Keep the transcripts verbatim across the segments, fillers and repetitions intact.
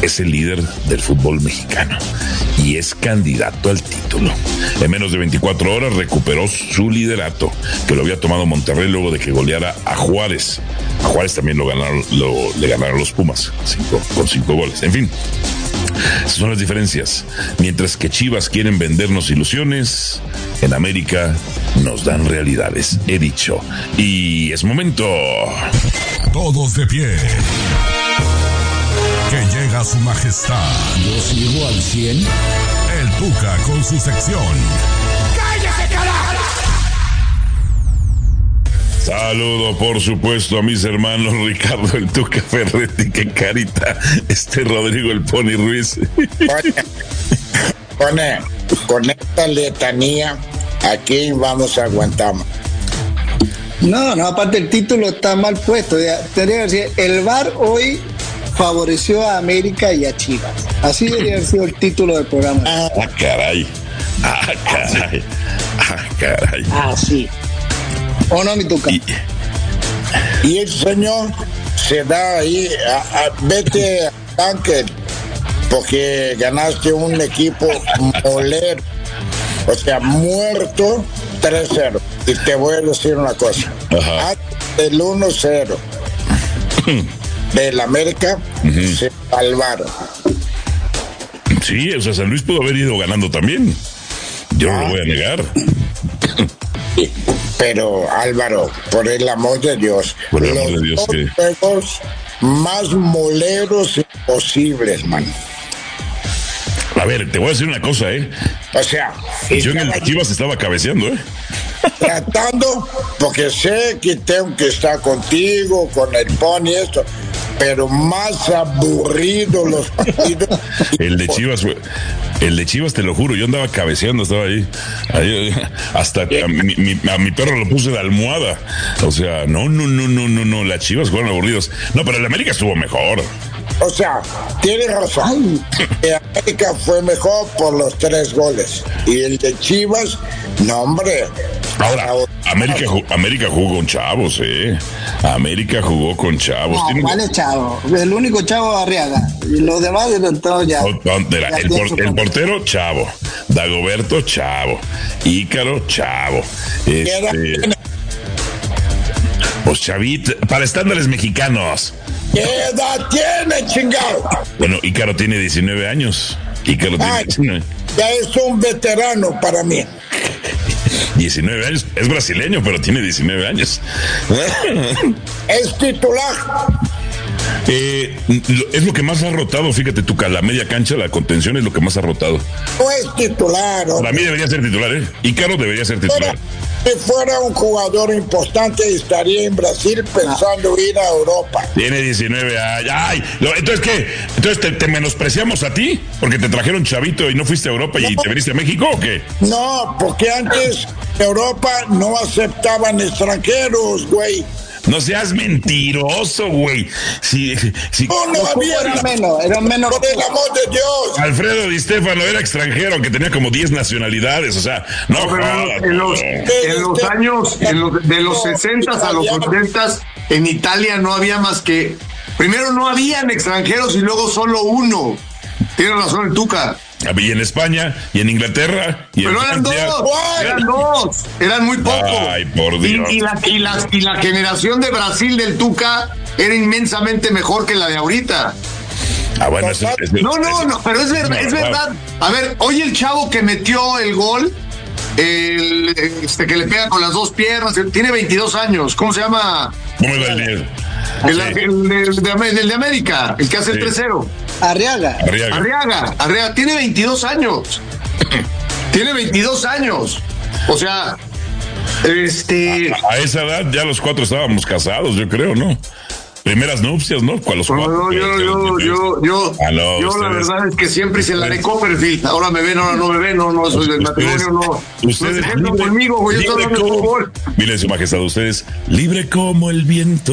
es el líder del fútbol mexicano y es candidato al título. En menos de veinticuatro horas recuperó su liderato, que lo había tomado Monterrey luego de que goleara a Juárez. A Juárez también lo ganaron, lo, le ganaron los Pumas cinco, con cinco goles. En fin, esas son las diferencias. Mientras que Chivas quieren vendernos ilusiones, en América nos dan realidades. He dicho. Y es momento. Todos de pie. Que llega su majestad. Yo sigo al cien. El Tuca con su sección. ¡Cállese, carajo! Saludo, por supuesto, a mis hermanos Ricardo el Tuca Ferretti, que carita, este Rodrigo el Pony Ruiz. Pone, pone, con esta letanía, aquí vamos a aguantar. No, no, aparte el título está mal puesto. Tendría que decir, el V A R hoy favoreció a América y a Chivas. Así debería haber sido el título del programa. Ah, caray. Ah, caray. Ah, caray. Ah, sí. ¿O no, mi Tuca? Y, y el señor se da ahí, a, a, vete a tanque, porque ganaste un equipo molero, o sea, muerto, tres cero. Y te voy a decir una cosa. Ajá. El uno cero del América uh-huh. se salvaron. Sí, o sea, San Luis pudo haber ido ganando también. Yo ah. no lo voy a negar. Pero Álvaro, por el amor de Dios, por el amor los de Dios, dos que... juegos más moleros imposibles, man. A ver, te voy a decir una cosa, ¿eh? O sea, yo en el de Chivas estaba cabeceando, ¿eh? Tratando, porque sé que tengo que estar contigo, con el Pony, esto, pero más aburrido los partidos. El de Chivas, el de Chivas, te lo juro, yo andaba cabeceando, estaba ahí, ahí hasta a mi, mi, a mi perro lo puse de almohada. O sea, no, no, no, no, no, no, las Chivas fueron aburridos. No, pero el América estuvo mejor. O sea, tienes razón. El América fue mejor por los tres goles. Y el de Chivas, no, hombre. Ahora, América, América jugó con chavos, ¿eh? América jugó con chavos. No, ¿cuál es chavo? El único chavo Arriaga. Y los demás eran todos ya. No, no, de la, ya el, por, el portero, chavo. Dagoberto, chavo. Ícaro, chavo. Este, pues chavito, para estándares mexicanos. ¿Qué edad tiene, chingado? Bueno, Ícaro tiene diecinueve años. Ícaro tiene diecinueve. Ya es un veterano para mí. diecinueve años, es brasileño, pero tiene diecinueve años. Es titular. Eh, es lo que más ha rotado, fíjate tú, la media cancha, la contención es lo que más ha rotado. No es titular. Para mí debería ser titular, ¿eh? Ícaro debería ser titular. Si fuera un jugador importante, estaría en Brasil pensando ir a Europa. Tiene diecinueve años. Ay, ¿entonces qué? ¿Entonces te, te menospreciamos a ti? ¿Porque te trajeron chavito y no fuiste a Europa no. y te viniste a México o qué? No, porque antes Europa no aceptaban extranjeros, güey. No seas mentiroso, güey. Si, si, no, no había. Era menos, era menos. Por el amor de Dios. Alfredo Di Stéfano era extranjero, que tenía como diez nacionalidades, o sea, no. no pero jodas, en los, en los años, en los, de los sesentas a los ochentas, en Italia no había más que. Primero no habían extranjeros y luego solo uno. Tiene razón el Tuca. Y en España, y en Inglaterra, y pero en eran Francia. dos, eran dos, eran muy pocos. Ay, por Dios. Y, y, la, y, la, y la generación de Brasil del Tuca era inmensamente mejor que la de ahorita. Ah, bueno, eso, eso, no, no, eso, no, pero es verdad, es verdad. A ver, hoy el chavo que metió el gol, el este que le pega con las dos piernas, tiene veintidós años. ¿Cómo se llama? ¿Cómo es el día? El, el, el, el, de, el de América, el que hace sí. el tres cero. Arriaga. Arriaga. Arriaga. Arriaga. Tiene veintidós años. Tiene veintidós años. O sea, este. A, a esa edad ya los cuatro estábamos casados, yo creo, ¿no? Primeras nupcias, ¿no? ¿Cuál los cuatro? No, yo, yo, yo, yo, ah, no, yo la verdad es que siempre hice la de Copperfield. Ahora me ven, ahora no me ven, no, no soy del matrimonio, no. Ustedes no libre, conmigo, güey, yo estoy hablando de fútbol. Mire, su majestad, ustedes libre como el viento.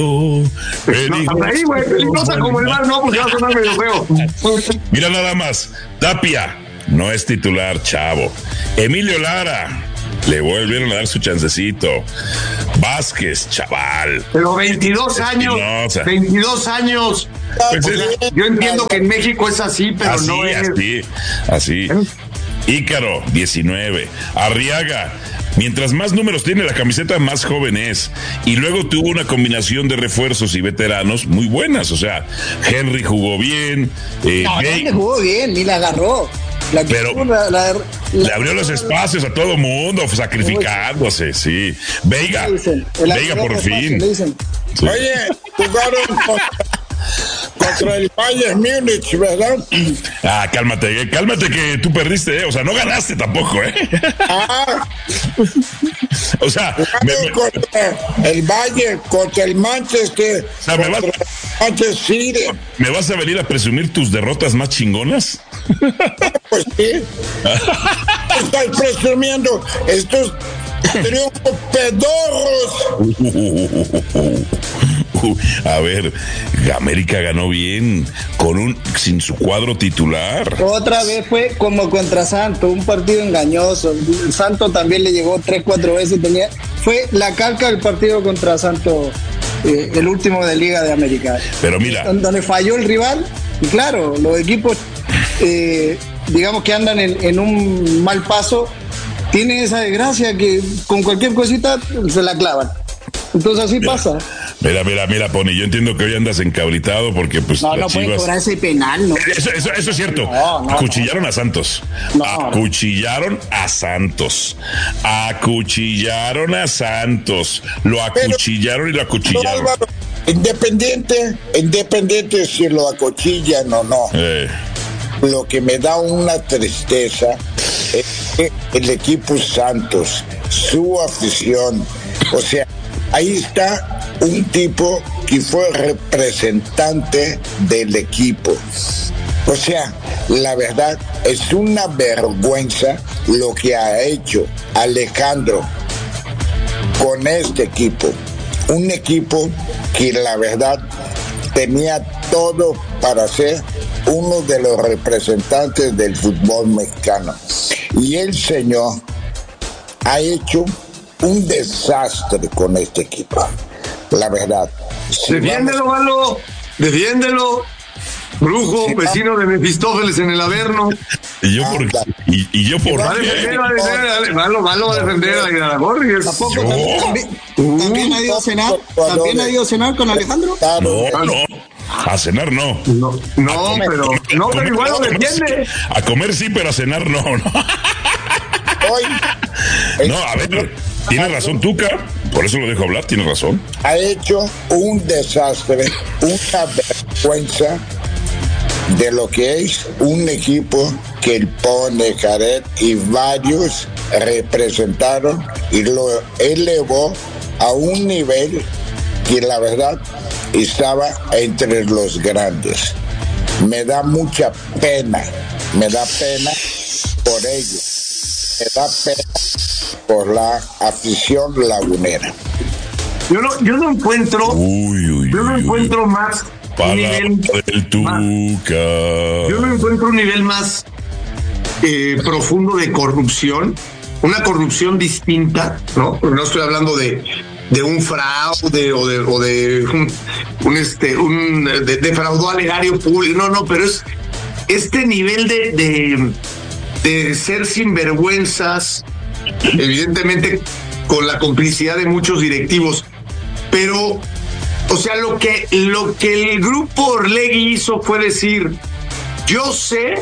No, ahí, güey, peligrosa como el mar, no, porque va a sonar medio feo. Mira nada más, Tapia no es titular, chavo. Emilio Lara. Le volvieron a dar su chancecito. Vázquez, chaval. Pero veintidós años. veintidós años. Pues O sea, yo entiendo que en México es así, pero así, no es. así, así. Ícaro, diecinueve. Arriaga, mientras más números tiene la camiseta, más joven es. Y luego tuvo una combinación de refuerzos y veteranos muy buenas. O sea, Henry jugó bien. Eh, No, Gay- no jugó bien, ni la agarró. La Pero la- la- le la- abrió los espacios a todo mundo, sacrificándose, sí. Veiga, le dicen, el Veiga por espacio, fin. le dicen. Sí. Oye, jugaron contra, contra el Bayern Múnich, ¿verdad? Ah, cálmate, eh, cálmate que tú perdiste, ¿eh? O sea, no ganaste tampoco, ¿eh? Ah, O sea, me- jugaron me- contra el Bayern, contra el Manchester, sea, me vas- contra el Manchester City. ¿me vas a venir a presumir tus derrotas más chingonas? Pues sí. Estás presumiendo estos triunfos pedorros. A ver, América ganó bien con un sin su cuadro titular. Otra vez fue como contra Santos, un partido engañoso. Santos también le llegó tres, cuatro veces. Tenía, fue la calca del partido contra Santos, eh, el último de Liga de América. Pero mira, Donde falló el rival, y claro, los equipos, eh, digamos que andan en, en un mal paso, tienen esa desgracia que con cualquier cosita se la clavan. Entonces así Mira. pasa. mira, mira, mira, Pony, yo entiendo que hoy andas encabritado porque pues No, las no pueden Chivas... cobrar ese penal, ¿no? Eso, eso, eso es cierto. No, no, Acuchillaron a Santos. No. Acuchillaron a Santos. Acuchillaron a Santos. Lo acuchillaron y lo No, acuchillaron. Álvaro, independiente, independiente si lo acuchillan o no. Eh, Lo que me da una tristeza es que el equipo Santos, su afición, o sea, ahí está un tipo que fue representante del equipo. O sea, la verdad es una vergüenza lo que ha hecho Alejandro con este equipo. Un equipo que la verdad tenía todo para ser uno de los representantes del fútbol mexicano. Y el señor ha hecho un desastre con este equipo. La verdad. Si Defiéndelo, vamos- Malo. Defiéndelo. Brujo, Sí, vecino de Mefistófeles en el Averno. y yo por Anda. y, y yo por Va a qué? defender, va a defender. dale, Malo, Malo va a defender a la Borges. Tampoco, Yo. también, también, también ha ido a cenar, también ha ido a cenar con Alejandro. No, no. A cenar no. No, no, pero, no, A pero comer- igual lo a comer defiende. sí. A comer sí, pero a cenar no. No, Hoy no a ver, tiene razón Tuca. Por eso lo dejo hablar, tiene razón. ha hecho un desastre, una vergüenza de lo que es un equipo que el Pone, Jared y varios representaron y lo elevó a un nivel que la verdad estaba entre los grandes. Me da mucha pena, me da pena por ello, me da pena por la afición lagunera. Yo no, yo no encuentro, Uy, uy, yo no uy, uy. encuentro más un Palabra nivel, del Tuca. yo no encuentro un nivel más eh, profundo de corrupción, una corrupción distinta, ¿no? No estoy hablando de, de un fraude o de, o de un, un, este, un de, defraudó al erario público, no, no, pero es este nivel de, de, de ser sinvergüenzas, evidentemente con la complicidad de muchos directivos, pero, o sea, lo que, lo que el grupo Orlegui hizo fue decir, yo sé,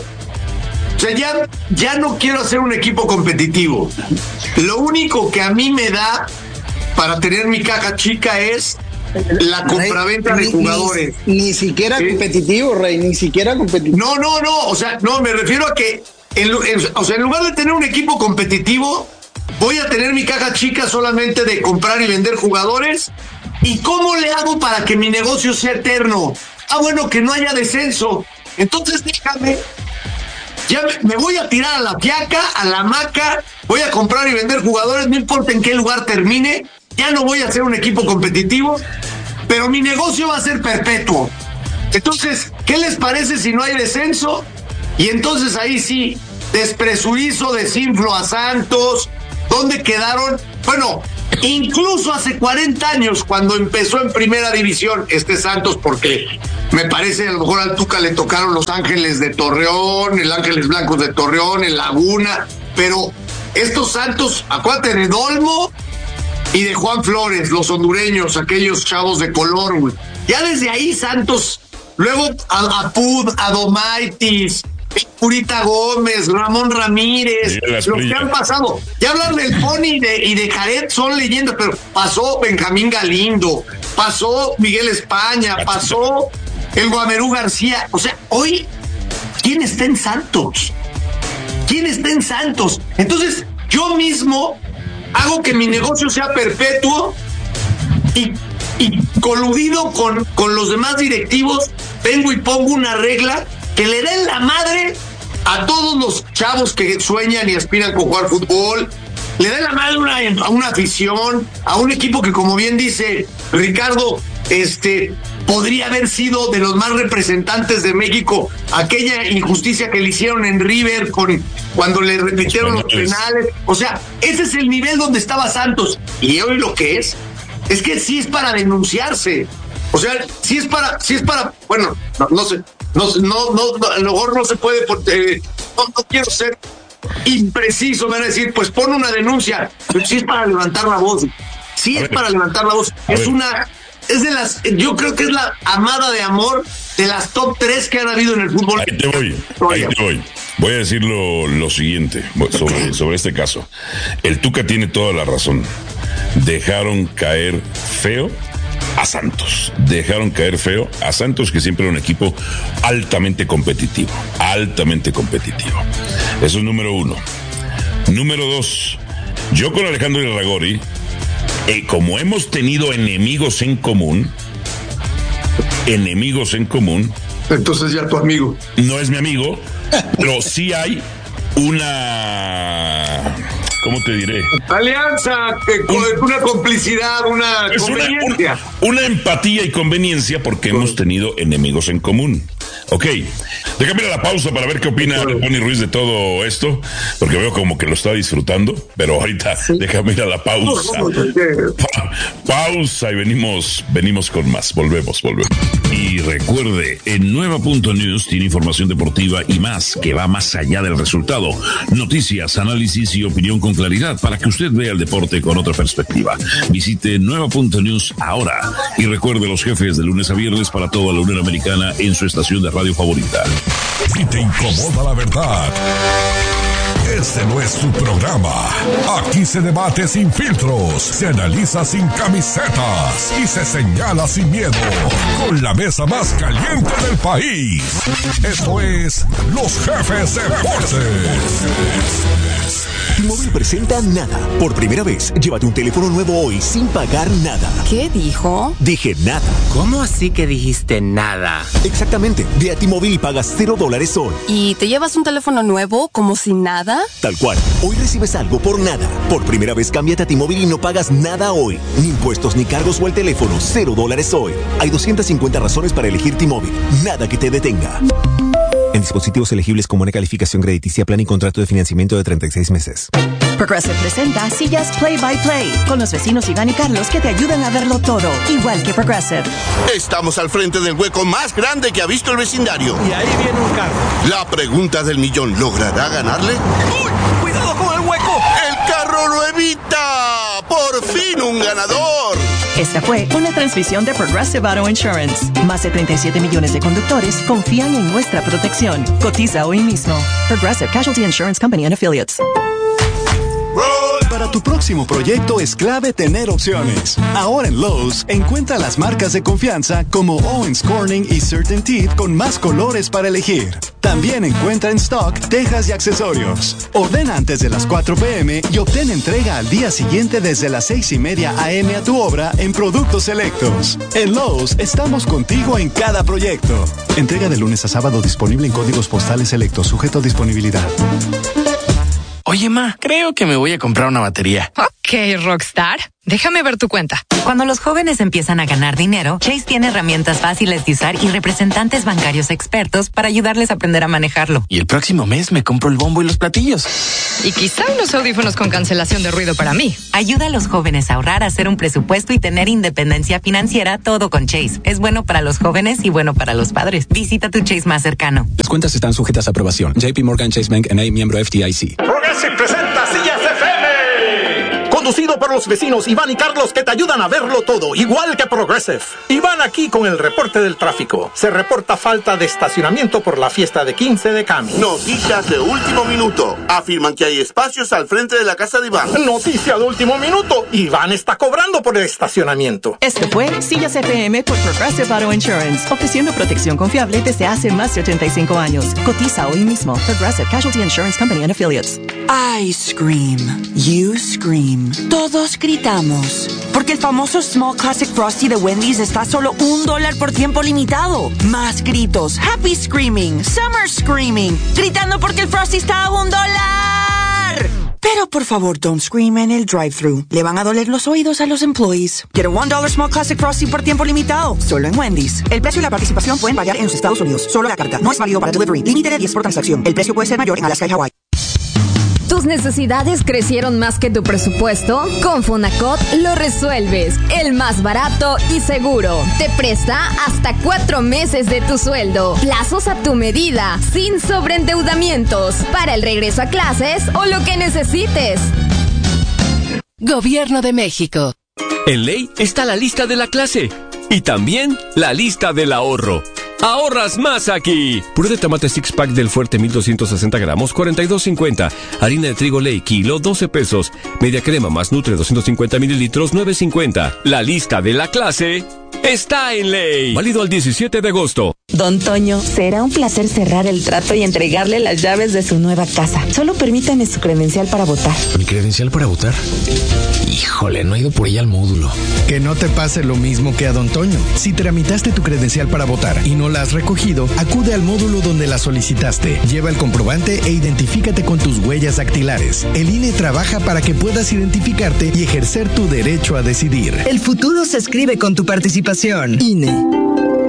o sea, ya, ya no quiero hacer un equipo competitivo. Lo único que a mí me da para tener mi caja chica es la compraventa Rey, de ni- jugadores. Ni, ni siquiera Sí. competitivo, Rey, ni siquiera competitivo. No, no, no, o sea, no, me refiero a que, en, lu- en- o sea, en lugar de tener un equipo competitivo, voy a tener mi caja chica solamente de comprar y vender jugadores. ¿Y cómo le hago para que mi negocio sea eterno? Ah, bueno, que no haya descenso. Entonces déjame, ya me, me voy a tirar a la fiaca, a la hamaca, voy a comprar y vender jugadores, no importa en qué lugar termine, ya no voy a hacer un equipo competitivo, pero mi negocio va a ser perpetuo. Entonces, ¿qué les parece si no hay descenso? Y entonces ahí sí, despresurizo, desinflo a Santos. ¿Dónde quedaron? Bueno, incluso hace cuarenta años, cuando empezó en primera división este Santos, porque Me parece a lo mejor al Tuca le tocaron los Ángeles de Torreón, el Ángeles Blancos de Torreón, el Laguna, pero estos Santos, acuérdate de Dolmo y de Juan Flores, los hondureños, aquellos chavos de color, güey. Ya desde ahí Santos, luego a, a Pud, a Domaitis, Purita Gómez, Ramón Ramírez, los que han pasado. Ya hablar del Pony y de, y de Jared son leyendas, pero pasó Benjamín Galindo, pasó Miguel España, pasó el Guamerú García. O sea, hoy, ¿quién está en Santos? ¿Quién está en Santos? Entonces, yo mismo hago que mi negocio sea perpetuo y, y coludido con, con los demás directivos, vengo y pongo una regla que le den la madre a todos los chavos que sueñan y aspiran con jugar fútbol, le den la madre a una, a una afición, a un equipo que, como bien dice Ricardo, este podría haber sido de los más representantes de México, aquella injusticia que le hicieron en River con cuando le repitieron los penales. O sea, ese es el nivel donde estaba Santos. Y hoy lo que es, es que sí es para denunciarse. O sea, sí es para, sí es para, bueno, no, no sé, no, no, no, a lo mejor no se puede, eh, no, no quiero ser impreciso, me van a decir, pues pon una denuncia, pero sí es para levantar la voz, sí es para levantar la voz, es una, es de las, yo creo que es la amada de amor de las top tres que han habido en el fútbol. Ahí te voy, ahí te voy. Voy a decir lo, lo siguiente sobre, sobre este caso. El Tuca tiene toda la razón. Dejaron caer feo a Santos. Dejaron caer feo a Santos, que siempre era un equipo altamente competitivo. Altamente competitivo. Eso es número uno. Número dos. Yo con Alejandro Irarrágorri, eh, como hemos tenido enemigos en común, enemigos en común. Entonces ya tu amigo. No es mi amigo, pero sí hay una... ¿Cómo te diré? Alianza, eh, un, una complicidad, una es conveniencia. Una, una, una empatía y conveniencia porque sí. Hemos tenido enemigos en común. Ok, déjame ir a la pausa para ver qué opina sí. Pony Ruiz de todo esto, porque veo como que lo está disfrutando, pero ahorita sí. Déjame ir a la pausa. Pa- pausa y venimos, venimos con más. Volvemos, volvemos. Y recuerde, en Nueva punto News tiene información deportiva y más que va más allá del resultado. Noticias, análisis y opinión con claridad para que usted vea el deporte con otra perspectiva. Visite Nueva punto News ahora y recuerde los jefes de lunes a viernes para toda la Unión Americana en su estación de radio favorita. Si te incomoda la verdad, este no es tu programa. Aquí se debate sin filtros, se analiza sin camisetas y se señala sin miedo. Con la mesa más caliente del país. Esto es Los Jefes Deportes. T-Mobile presenta Nada. Por primera vez, llévate un teléfono nuevo hoy sin pagar nada. ¿Qué dijo? Dije nada. ¿Cómo así que dijiste nada? Exactamente. Ve a T-Mobile y pagas cero dólares hoy. ¿Y te llevas un teléfono nuevo como sin nada? Tal cual. Hoy recibes algo por nada. Por primera vez, cámbiate a T-Mobile y no pagas nada hoy. Ni impuestos, ni cargos o el teléfono. Cero dólares hoy. Hay doscientas cincuenta razones para elegir T-Mobile. Nada que te detenga. En dispositivos elegibles con buena calificación crediticia, plan y contrato de financiamiento de treinta y seis meses. Progressive presenta sillas Play by Play con los vecinos Iván y Carlos que te ayudan a verlo todo, igual que Progressive. Estamos al frente del hueco más grande que ha visto el vecindario. Y ahí viene un carro. La pregunta del millón, ¿logrará ganarle? ¡Uy! ¡Cuidado con el hueco! ¡El carro lo evita! ¡Por fin un ganador! Esta fue una transmisión de Progressive Auto Insurance. Más de treinta y siete millones de conductores confían en nuestra protección. Cotiza hoy mismo. Progressive Casualty Insurance Company and Affiliates. Para tu próximo proyecto es clave tener opciones. Ahora en Lowe's, encuentra las marcas de confianza como Owens Corning y CertainTeed con más colores para elegir. También encuentra en stock tejas y accesorios. Ordena antes de las cuatro p.m. y obtén entrega al día siguiente desde las seis y media a eme a tu obra en productos selectos. En Lowe's estamos contigo en cada proyecto. Entrega de lunes a sábado disponible en códigos postales selectos, sujeto a disponibilidad. Oye, ma, creo que me voy a comprar una batería. Ok, Ok, Rockstar. Déjame ver tu cuenta. Cuando los jóvenes empiezan a ganar dinero, Chase tiene herramientas fáciles de usar y representantes bancarios expertos para ayudarles a aprender a manejarlo. Y el próximo mes me compro el bombo y los platillos. Y quizá unos audífonos con cancelación de ruido para mí. Ayuda a los jóvenes a ahorrar, a hacer un presupuesto y tener independencia financiera, todo con Chase. Es bueno para los jóvenes y bueno para los padres. Visita tu Chase más cercano. Las cuentas están sujetas a aprobación. J P Morgan Chase Bank N A, miembro F D I C. Progressive presenta Sillas F M. Conducido por los vecinos Iván y Carlos, que te ayudan a verlo todo, igual que Progressive. Iván aquí con el reporte del tráfico. Se reporta falta de estacionamiento por la fiesta de quince de Cami. Noticias de último minuto. Afirman que hay espacios al frente de la casa de Iván. Noticia de último minuto. Iván está cobrando por el estacionamiento. Este fue Sillas F M por Progressive Auto Insurance, ofreciendo protección confiable desde hace más de ochenta y cinco años. Cotiza hoy mismo. Progressive Casualty Insurance Company and Affiliates. I scream. You scream. Todos gritamos. Porque el famoso Small Classic Frosty de Wendy's está a solo un dólar por tiempo limitado. Más gritos. Happy Screaming. Summer Screaming. Gritando porque el Frosty está a un dólar. Pero por favor, don't scream en el drive-thru. Le van a doler los oídos a los employees. Get a one dollar Small Classic Frosty por tiempo limitado. Solo en Wendy's. El precio y la participación pueden variar en los Estados Unidos. Solo la carga. No es válido para delivery. Límite de diez por transacción. El precio puede ser mayor en Alaska y Hawái. ¿Tus necesidades crecieron más que tu presupuesto? Con Fonacot lo resuelves. El más barato y seguro. Te presta hasta cuatro meses de tu sueldo. Plazos a tu medida, sin sobreendeudamientos. Para el regreso a clases o lo que necesites. Gobierno de México. En ley está la lista de la clase. Y también la lista del ahorro. ¡Ahorras más aquí! Puré de tomate six pack del Fuerte mil doscientos sesenta gramos, cuarenta y dos cincuenta. Harina de trigo Ley, kilo, doce pesos. Media crema más Nutre, doscientos cincuenta mililitros, nueve cincuenta. La lista de la clase está en Ley. Válido al diecisiete de agosto. Don Toño, será un placer cerrar el trato y entregarle las llaves de su nueva casa. Solo permítame su credencial para votar. ¿Mi credencial para votar? Híjole, no he ido por ella al módulo. Que no te pase lo mismo que a Don Toño. Si tramitaste tu credencial para votar y no la has recogido, acude al módulo donde la solicitaste. Lleva el comprobante e identifícate con tus huellas dactilares. El I N E trabaja para que puedas identificarte y ejercer tu derecho a decidir. El futuro se escribe con tu participación. I N E.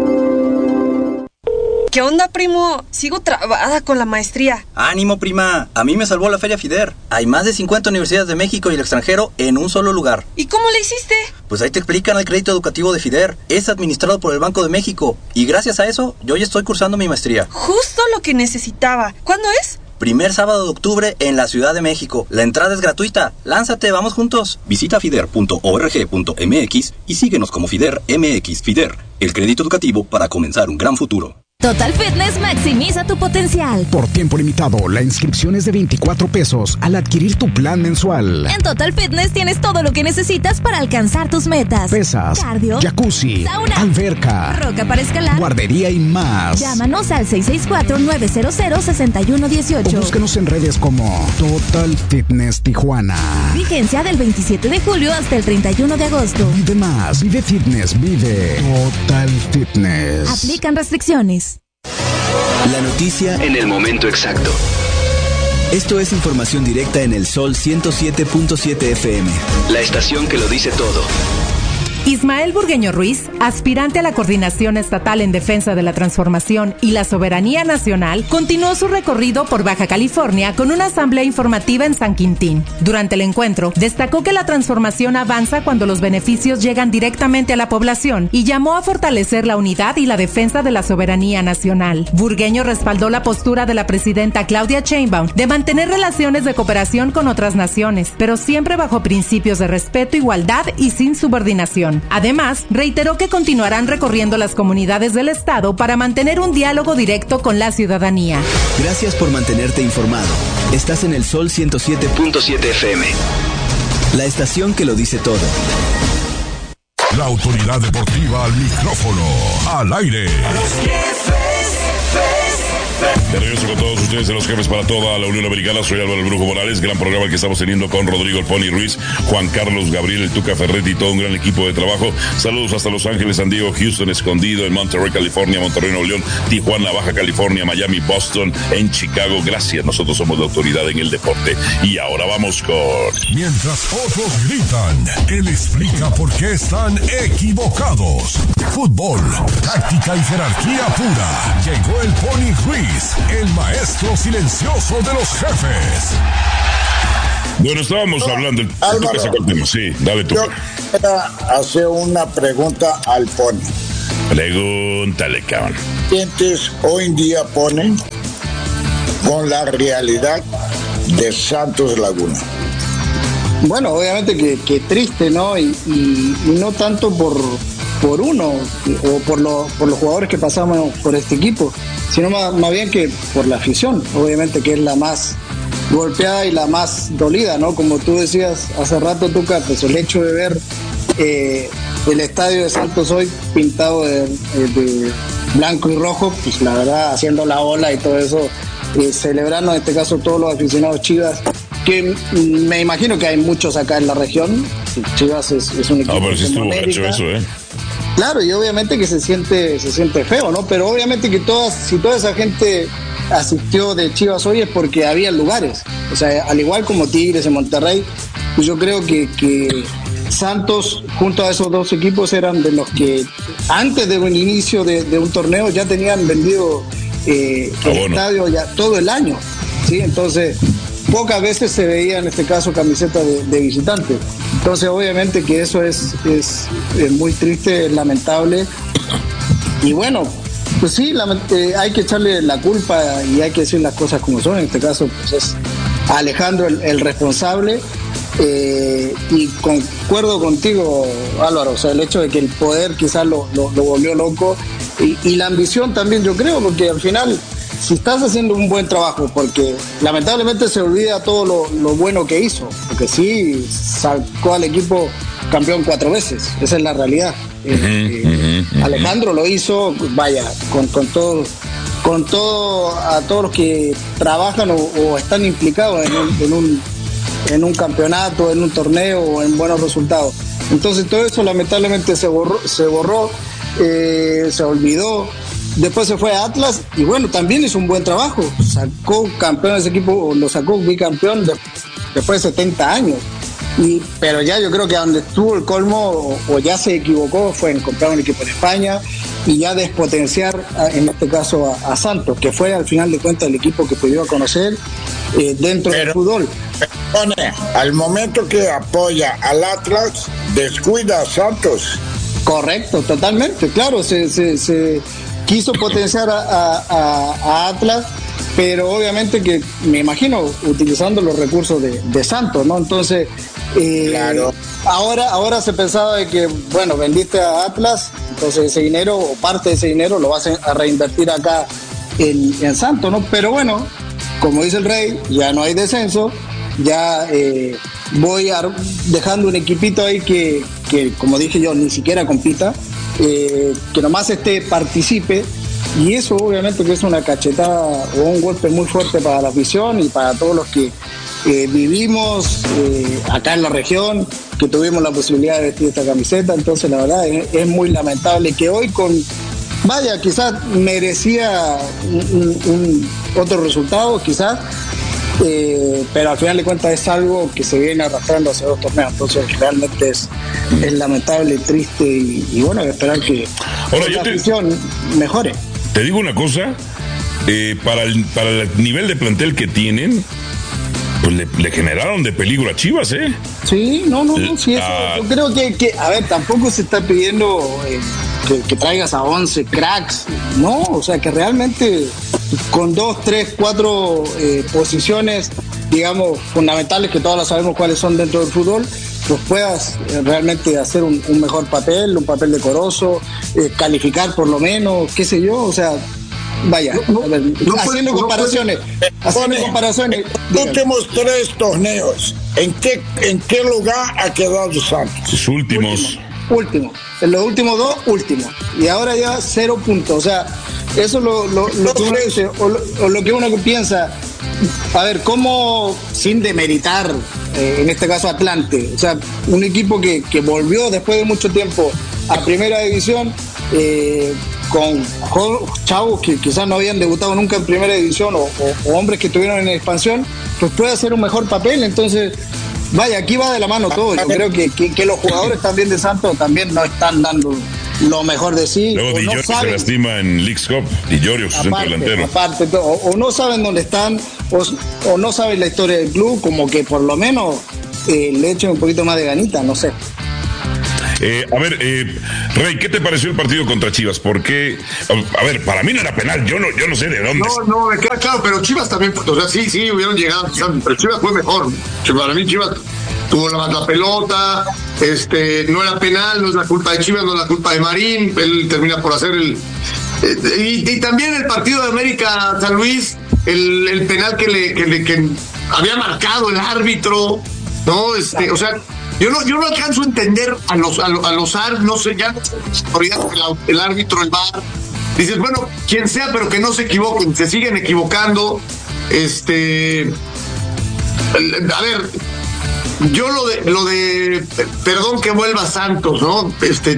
¿Qué onda, primo? Sigo trabada con la maestría. ¡Ánimo, prima! A mí me salvó la Feria FIDER. Hay más de cincuenta universidades de México y el extranjero en un solo lugar. ¿Y cómo le hiciste? Pues ahí te explican el crédito educativo de FIDER. Es administrado por el Banco de México. Y gracias a eso, yo ya estoy cursando mi maestría. Justo lo que necesitaba. ¿Cuándo es? Primer sábado de octubre en la Ciudad de México. La entrada es gratuita. Lánzate, vamos juntos. Visita fider punto org punto m x y síguenos como FIDER M X. FIDER, el crédito educativo para comenzar un gran futuro. Total Fitness maximiza tu potencial. Por tiempo limitado, la inscripción es de veinticuatro pesos al adquirir tu plan mensual. En Total Fitness tienes todo lo que necesitas para alcanzar tus metas. Pesas, cardio, jacuzzi, sauna, alberca, roca para escalar, guardería y más. Llámanos al seis seis cuatro, nueve cero cero, seis uno uno ocho. O búsquenos en redes como Total Fitness Tijuana. Vigencia del veintisiete de julio hasta el treinta y uno de agosto. Vive más, vive fitness, vive Total Fitness. Aplican restricciones. La noticia en el momento exacto. Esto es información directa en el Sol ciento siete punto siete F M. La estación que lo dice todo. Ismael Burgueño Ruiz, aspirante a la Coordinación Estatal en Defensa de la Transformación y la Soberanía Nacional, continuó su recorrido por Baja California con una asamblea informativa en San Quintín. Durante el encuentro, destacó que la transformación avanza cuando los beneficios llegan directamente a la población y llamó a fortalecer la unidad y la defensa de la soberanía nacional. Burgueño respaldó la postura de la presidenta Claudia Sheinbaum de mantener relaciones de cooperación con otras naciones, pero siempre bajo principios de respeto, igualdad y sin subordinación. Además, reiteró que continuarán recorriendo las comunidades del estado para mantener un diálogo directo con la ciudadanía. Gracias por mantenerte informado. Estás en el Sol ciento siete punto siete F M. La estación que lo dice todo. La autoridad deportiva al micrófono, al aire. A los jefes, De regreso con todos ustedes de los jefes para toda la Unión Americana. Soy Álvaro el Brujo Morales. Gran programa que estamos teniendo con Rodrigo el Pony Ruiz, Juan Carlos Gabriel, el Tuca Ferretti y todo un gran equipo de trabajo. Saludos hasta Los Ángeles, San Diego, Houston, Escondido, en Monterrey, California, Monterrey, Nuevo León, Tijuana, Baja California, Miami, Boston, en Chicago. Gracias, nosotros somos la autoridad en el deporte. Y ahora vamos con... Mientras otros gritan, él explica por qué están equivocados. Fútbol, táctica y jerarquía pura. Llegó el Pony Ruiz, el maestro silencioso de los jefes. Bueno, estábamos no, hablando... Álvaro, sacó el tema. Sí, dale tú. Yo quería hacer una pregunta al Pony. Pregúntale, cabrón. ¿Sientes hoy en día, Pony, con la realidad de Santos Laguna? Bueno, obviamente que, que triste, ¿no? Y, y, y no tanto por, por uno o por, lo, por los jugadores que pasamos por este equipo, sino más, más bien que por la afición, obviamente que es la más golpeada y la más dolida, ¿no? Como tú decías hace rato, Tuca, pues el hecho de ver eh, el estadio de Santos hoy pintado de, de blanco y rojo, pues la verdad, haciendo la ola y todo eso, eh, celebrando en este caso todos los aficionados Chivas, que me imagino que hay muchos acá en la región. Chivas es, es un equipo. No, pero sí estuvo gacho eso, ¿eh? Claro, y obviamente que se siente, se siente feo, ¿no? Pero obviamente que todas, si toda esa gente asistió de Chivas hoy es porque había lugares. O sea, al igual como Tigres en Monterrey, pues yo creo que, que Santos, junto a esos dos equipos, eran de los que antes de un inicio de, de un torneo ya tenían vendido eh, el bueno. estadio ya todo el año, ¿sí? Entonces, pocas veces se veía en este caso camiseta de, de visitante. Entonces obviamente que eso es, es, es muy triste, es lamentable. Y bueno, pues sí, eh, hay que echarle la culpa y hay que decir las cosas como son. En este caso pues es Alejandro el, el responsable. Eh, y concuerdo contigo, Álvaro, o sea, el hecho de que el poder quizás lo, lo, lo volvió loco y, y la ambición también, yo creo, porque al final, si estás haciendo un buen trabajo, porque lamentablemente se olvida todo lo, lo bueno que hizo, porque sí sacó al equipo campeón cuatro veces, esa es la realidad. Uh-huh, eh, uh-huh, Alejandro uh-huh. lo hizo, vaya, con, con todo, con todo a todos los que trabajan o, o están implicados en un, en un en un campeonato, en un torneo o en buenos resultados. Entonces todo eso lamentablemente se borró, se borró, eh, se olvidó. Después se fue a Atlas y bueno, también hizo un buen trabajo. Sacó campeón de ese equipo, lo sacó bicampeón de, después de setenta años. Y, pero ya yo creo que a donde estuvo el colmo o, o ya se equivocó fue en comprar un equipo en España y ya despotenciar a, en este caso a, a Santos, que fue al final de cuentas el equipo que pudo conocer eh, dentro pero, del fútbol. Pone, al momento que apoya al Atlas, descuida a Santos. Correcto, totalmente, claro, se, se, se quiso potenciar a, a, a Atlas, pero obviamente que me imagino utilizando los recursos de, de Santos, ¿no? Entonces, eh, claro. ahora, ahora se pensaba de que, bueno, vendiste a Atlas, entonces ese dinero o parte de ese dinero lo vas a reinvertir acá en, en Santos, ¿no? Pero bueno, como dice el Rey, ya no hay descenso, ya eh, voy a, dejando un equipito ahí que, que, como dije yo, ni siquiera compita, eh, que nomás este participe. Y eso obviamente que es una cachetada o un golpe muy fuerte para la afición y para todos los que eh, vivimos eh, acá en la región, que tuvimos la posibilidad de vestir esta camiseta. Entonces la verdad es, es muy lamentable que hoy con, vaya, quizás merecía un, un, un otro resultado, quizás, eh, pero al final de cuentas es algo que se viene arrastrando hace dos torneos. Entonces realmente es, es lamentable, triste y, y bueno, esperar que Ahora, la yo te... afición mejore. Te digo una cosa, eh, para, el, para el nivel de plantel que tienen, pues le, le generaron de peligro a Chivas, ¿eh? Sí, no, no, no, sí, eso, ah, yo creo que, que, a ver, tampoco se está pidiendo eh, que, que traigas a once cracks, ¿no? O sea, que realmente con dos, tres, cuatro eh, posiciones, digamos, fundamentales, que todas las sabemos cuáles son dentro del fútbol, pues puedas eh, realmente hacer un, un mejor papel, un papel decoroso, eh, calificar por lo menos, qué sé yo, o sea, vaya, no, a ver, no haciendo puede, comparaciones, no puede, haciendo pone, comparaciones. En los últimos tres torneos, ¿en qué, en qué lugar ha quedado Santos? Sus últimos. Último, último. En los últimos dos, último. Y ahora ya cero puntos, o sea, Eso es lo, lo, lo que uno dice, o lo, o lo que uno piensa. A ver, ¿cómo, sin demeritar, eh, en este caso Atlante, o sea, un equipo que, que volvió después de mucho tiempo a primera división, eh, con chavos que quizás no habían debutado nunca en primera división, o, o, o hombres que estuvieron en expansión, pues puede hacer un mejor papel? Entonces, vaya, aquí va de la mano todo. Yo creo que, que, que los jugadores también de Santos también no están dando lo mejor de sí. Luego Di Llorio no se lastima en Leagues Cup. Di Llorio, su centro delantero. Aparte, o, o no saben dónde están, o, o no saben la historia del club, como que por lo menos eh, le echen un poquito más de ganita, no sé. Eh, a ver, eh, Rey, ¿qué te pareció el partido contra Chivas? Porque, a ver, para mí no era penal, yo no, yo no sé de dónde. No, no, me queda claro, pero Chivas también, o sea, sí, sí, hubieron llegado, pero Chivas fue mejor. Para mí Chivas tuvo la, la pelota, este, no era penal, no es la culpa de Chivas, no es la culpa de Marín, él termina por hacer el... Eh, y, y también el partido de América San Luis, el, el penal que le, que le que había marcado el árbitro, ¿no? Este, o sea... Yo no, yo no alcanzo a entender a los a, los, a los A R, no sé, ya no sé, el árbitro, el V A R. Dices, bueno, quien sea, pero que no se equivoquen, se siguen equivocando. Este, a ver, yo lo de, lo de, perdón que vuelva Santos, ¿no? Este,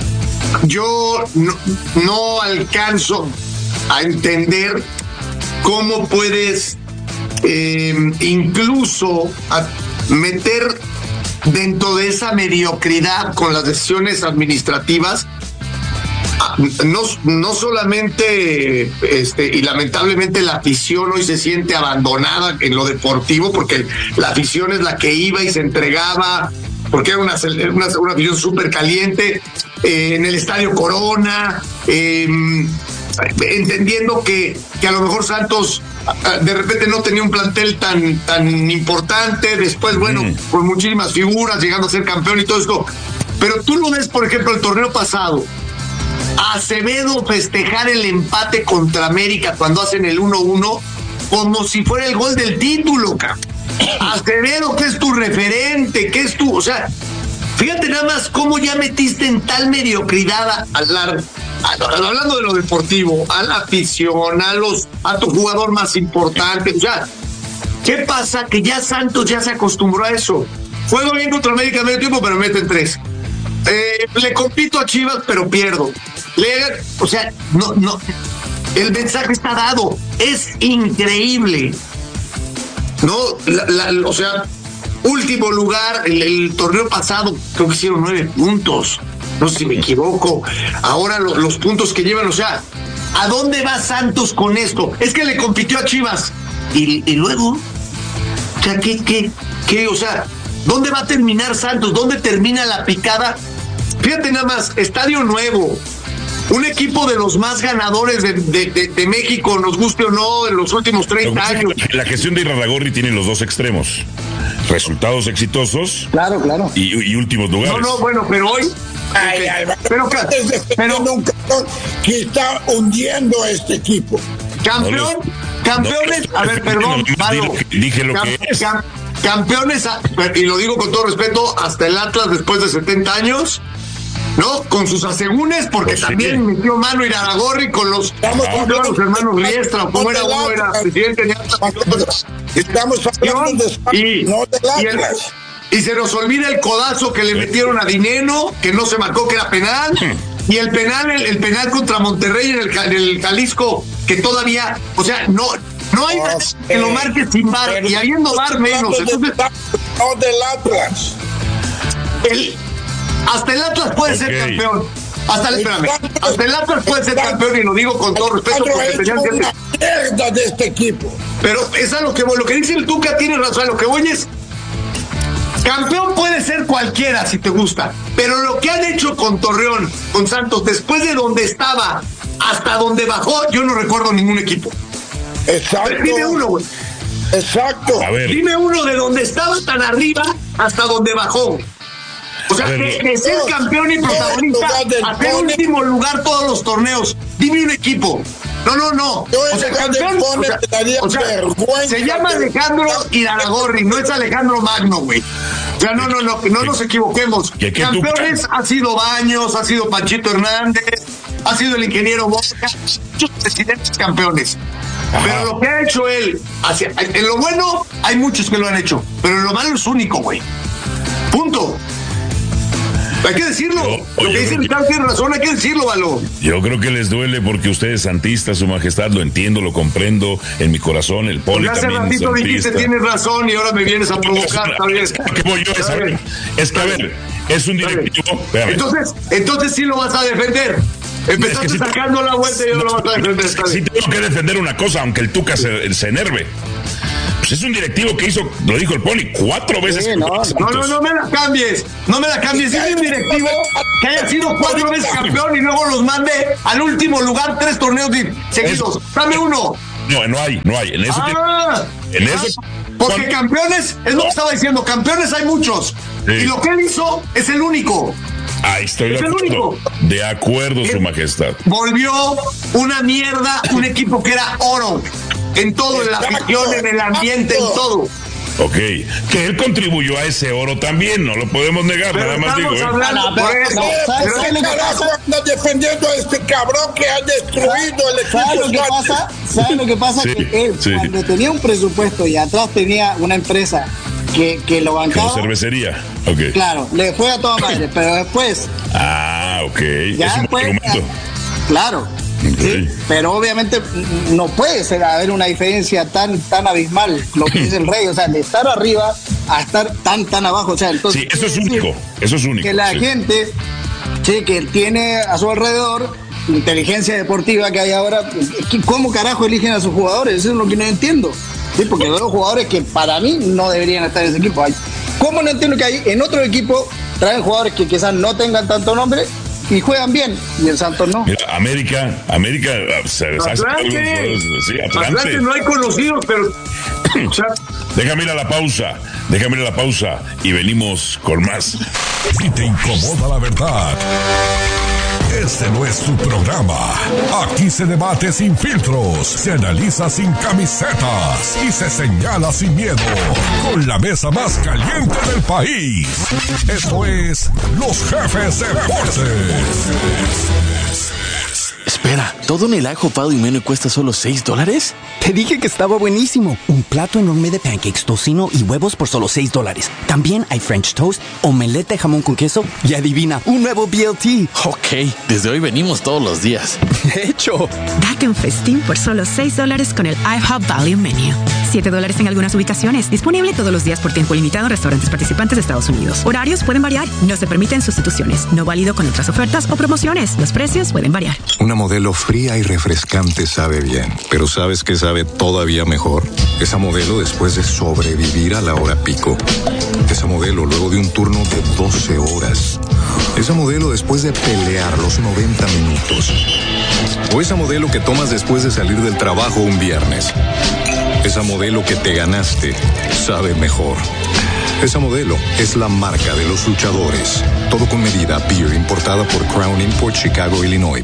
yo no, no alcanzo a entender cómo puedes eh, incluso a meter dentro de esa mediocridad con las decisiones administrativas, no, no solamente este, y lamentablemente la afición hoy se siente abandonada en lo deportivo, porque la afición es la que iba y se entregaba, porque era una, una, una afición súper caliente, eh, en el Estadio Corona, eh, entendiendo que, que a lo mejor Santos de repente no tenía un plantel tan, tan importante, después, bueno, mm. con muchísimas figuras, llegando a ser campeón y todo esto. Pero tú lo ves, por ejemplo, el torneo pasado, Acevedo festejar el empate contra América cuando hacen el uno uno, como si fuera el gol del título, cabrón. Acevedo, que es tu referente, que es tu, o sea, fíjate nada más cómo ya metiste en tal mediocridad a la... hablando de lo deportivo, a la afición, a los, a tu jugador más importante, o sea, ¿qué pasa? Que ya Santos ya se acostumbró a eso. Juego bien contra América en medio tiempo, pero meten tres. Eh, le compito a Chivas, pero pierdo. Le, o sea, no, no, el mensaje está dado, es increíble. No, la, la, o sea, último lugar, el, el torneo pasado, creo que hicieron nueve puntos. No sé si me equivoco. Ahora lo, los puntos que llevan, o sea, ¿a dónde va Santos con esto? Es que le compitió a Chivas. Y, y luego, o sea, ¿qué, qué, qué? O sea, ¿dónde va a terminar Santos? ¿Dónde termina la picada? Fíjate nada más, estadio nuevo. Un equipo de los más ganadores de, de, de, de México, nos guste o no, en los últimos treinta años. La gestión de Irarrágorri tiene los dos extremos. Resultados exitosos. Claro, claro. Y, y últimos lugares. No, no, bueno, pero hoy... Ay, ay, pero, pero nunca que está hundiendo a este equipo. Campeón, no, campeones, no, a ver, perdón, Valo, dije lo cam, que es. Cam, campeones, y lo digo con todo respeto, hasta el Atlas después de setenta años, ¿no? Con sus asegúnes, porque pues también sí. Metió mano Irarrágorri con los, ah, los hermanos Riestra, o como era uno, era presidente de Atlas. Estamos hablando de, y, no del Atlas. Y el, Y se nos olvida el codazo que le metieron a Dineno, que no se marcó que era penal. Y el penal, el, el penal contra Monterrey en el, en el Jalisco, que todavía, o sea, no, no hay oh, que eh, lo marque sin V A R, y habiendo V A R menos. Entonces, no del Atlas. El, hasta el Atlas puede okay. ser campeón. Hasta el, espérame, hasta el Atlas puede ser campeón, y lo digo con todo respeto. Porque tenían que una mierda de este equipo. Pero es a lo que voy, lo que dice el Tuca tiene razón, lo que voy es... Campeón puede ser cualquiera si te gusta, pero lo que han hecho con Torreón, con Santos, después de donde estaba hasta donde bajó, yo no recuerdo ningún equipo. Exacto. Pero dime uno, güey. Exacto. A ver. Dime uno de donde estaba tan arriba hasta donde bajó. O sea, de, de ser campeón y protagonista a ser último lugar todos los torneos. Dime un equipo. No, no, no. O sea, campeón, o sea, o sea, se llama Alejandro Irarrágorri, no es Alejandro Magno, güey. O sea, no, no, no, no nos equivoquemos. Campeones ha sido Baños, ha sido Panchito Hernández, ha sido el ingeniero Boca, muchos presidentes campeones. Ajá. Pero lo que ha hecho él, hacia, en lo bueno, hay muchos que lo han hecho, pero en lo malo es único, güey. Punto. Hay que decirlo. Yo, lo que dice Ricardo tiene razón, hay que decirlo, Valo. Yo creo que les duele porque usted es santista, su majestad, lo entiendo, lo comprendo en mi corazón, el Poli pues también hace ratito dijiste, tienes razón y ahora me vienes a provocar, está bien. Es que voy yo a saber. Es que, a ver, es un directivo. Entonces, entonces sí lo vas a defender. Empezaste es que si sacando te... la vuelta y yo no, lo vas a defender. Sí tengo que defender una cosa, aunque el Tuca se, se enerve. Pues es un directivo que hizo, lo dijo el Poli, cuatro veces. Sí, no, no, no, no me la cambies. No me la cambies. Es un directivo que haya sido cuatro veces campeón y luego los mande al último lugar tres torneos seguidos. Es... Dame uno. No, no hay, no hay. En eso. Ah, en eso. Porque cuando... campeones, es lo que estaba diciendo, campeones hay muchos. Sí. Y lo que él hizo es el único. Ahí estoy de acuerdo. De acuerdo, su majestad. Volvió una mierda, un equipo que era oro. En todo, en la afición, en el ambiente, en todo. Ok, que él contribuyó a ese oro también, no lo podemos negar, pero nada más digo. ¿eh? Hablando no, por eso. ¿Sabes qué lo que pasa? Anda defendiendo a este cabrón que ha destruido el equipo. ¿Sabes lo que pasa? ¿Sabes lo que pasa? Sí, que él, sí. cuando tenía un presupuesto y atrás tenía una empresa que, que lo bancaba. Como cervecería, ok. Claro, le fue a toda madre, pero después. Ah, ok. Ya es un después, argumento. Claro. Okay. Sí, pero obviamente no puede ser haber una diferencia tan tan abismal, lo que dice el Rey, o sea, de estar arriba a estar tan tan abajo, o sea, entonces sí, eso es único, eso es único. Que la sí. gente, sí, que tiene a su alrededor inteligencia deportiva que hay ahora, ¿cómo carajo eligen a sus jugadores? Eso es lo que no entiendo. Sí, porque veo jugadores que para mí no deberían estar en ese equipo. ¿Cómo no entiendo que hay en otro equipo traen jugadores que quizás no tengan tanto nombre y juegan bien, y el Santos no? Mira, América, América, se Atlante, sí, Atlante. Atlante no hay conocidos, pero o sea, déjame ir a la pausa, déjame ir a la pausa y venimos con más. Si te incomoda la verdad, este no es tu programa. Aquí se debate sin filtros, se analiza sin camisetas y se señala sin miedo. Con la mesa más caliente del país. Esto es Los Jefes Deportes. Espera, ¿todo en el ajo, pado y menú cuesta solo seis dólares? Te dije que estaba buenísimo. Un plato enorme de pancakes, tocino y huevos por solo seis dólares. También hay French toast, omelette de jamón con queso y adivina, un nuevo B L T. Ok, desde hoy venimos todos los días. De hecho, date un festín por solo seis dólares con el IHOP Value Menu. siete dólares en algunas ubicaciones. Disponible todos los días por tiempo limitado en restaurantes participantes de Estados Unidos. Horarios pueden variar. No se permiten sustituciones. No válido con otras ofertas o promociones. Los precios pueden variar. Una modelo fría y refrescante sabe bien, pero ¿sabes qué sabe todavía mejor? Esa modelo después de sobrevivir a la hora pico. Esa modelo luego de un turno de doce horas. Esa modelo después de pelear los noventa minutos. O esa modelo que tomas después de salir del trabajo un viernes. Esa modelo que te ganaste sabe mejor. Esa modelo es la marca de los luchadores. Todo con medida. Beer importada por Crown Import, Chicago, Illinois.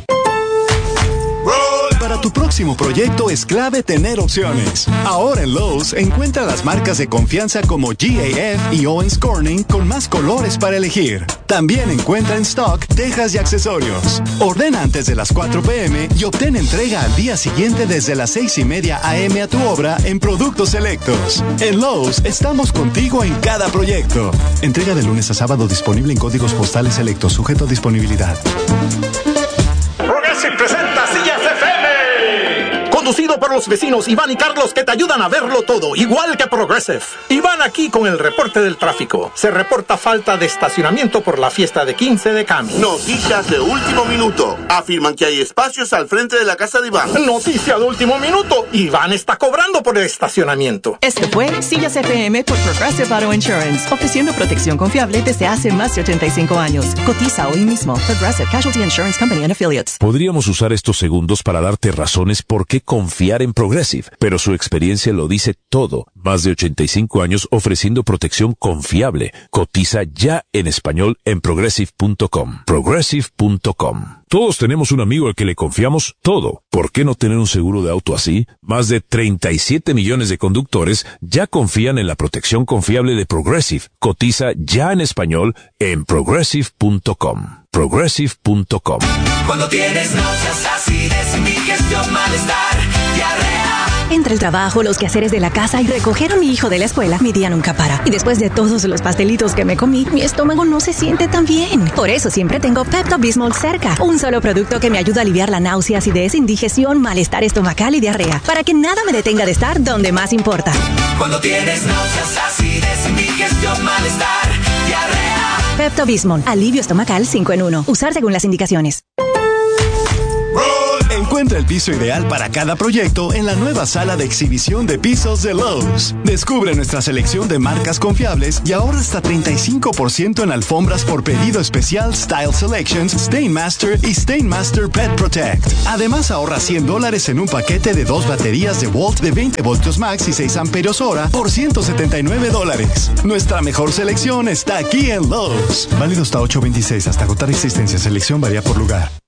Para tu próximo proyecto es clave tener opciones. Ahora en Lowe's encuentra las marcas de confianza como G A F y Owens Corning con más colores para elegir. También encuentra en stock tejas y accesorios. Ordena antes de las cuatro p m y obtén entrega al día siguiente desde las seis y media a m a tu obra en productos selectos. En Lowe's estamos contigo en cada proyecto. Entrega de lunes a sábado disponible en códigos postales selectos, sujeto a disponibilidad. Progressive presenta Sillas F M. Conducido por los vecinos Iván y Carlos que te ayudan a verlo todo, igual que Progressive. Iván aquí con el reporte del tráfico. Se reporta falta de estacionamiento por la fiesta de quince de Cami. Noticias de último minuto. Afirman que hay espacios al frente de la casa de Iván. Noticia de último minuto. Iván está cobrando por el estacionamiento. Este fue Sillas F M por Progressive Auto Insurance, ofreciendo protección confiable desde hace más de ochenta y cinco años. Cotiza hoy mismo. Progressive Casualty Insurance Company and Affiliates. Podríamos usar estos segundos para darte razones por qué confiar en Progressive, pero su experiencia lo dice todo. Más de ochenta y cinco años ofreciendo protección confiable. Cotiza ya en español en progressive punto com. progressive punto com. Todos tenemos un amigo al que le confiamos todo. ¿Por qué no tener un seguro de auto así? Más de treinta y siete millones de conductores ya confían en la protección confiable de Progressive. Cotiza ya en español en progressive punto com. progressive punto com. Cuando tienes náuseas, acidez, indigestión, malestar, diarrea. Entre el trabajo, los quehaceres de la casa y recoger a mi hijo de la escuela, mi día nunca para. Y después de todos los pastelitos que me comí, mi estómago no se siente tan bien. Por eso siempre tengo Pepto-Bismol cerca. Un solo producto que me ayuda a aliviar la náusea, acidez, indigestión, malestar estomacal y diarrea. Para que nada me detenga de estar donde más importa. Cuando tienes náuseas, acidez, indigestión, malestar, diarrea. Pepto-Bismol, alivio estomacal cinco en uno. Usar según las indicaciones. Encuentra el piso ideal para cada proyecto en la nueva sala de exhibición de pisos de Lowe's. Descubre nuestra selección de marcas confiables y ahorra hasta treinta y cinco por ciento en alfombras por pedido especial Style Selections, Stainmaster y Stainmaster Pet Protect. Además, ahorra cien dólares en un paquete de dos baterías de Volt de veinte voltios max y seis amperios hora por ciento setenta y nueve dólares. Nuestra mejor selección está aquí en Lowe's. Válido hasta ocho veintiséis hasta agotar existencia. Selección varía por lugar.